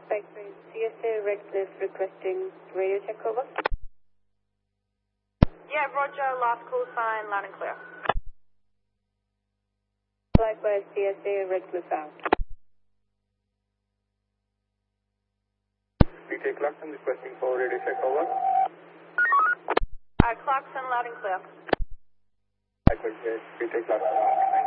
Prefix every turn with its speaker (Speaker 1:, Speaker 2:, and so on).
Speaker 1: X-ray, CSA Redcliffe requesting radio check over.
Speaker 2: Yeah, roger, last call sign, loud and clear.
Speaker 1: Likewise, CSA Redcliffe out.
Speaker 3: PK Clarkson requesting for radio check over.
Speaker 2: Clarkson, loud and clear.
Speaker 3: Likewise, PK Clarkson.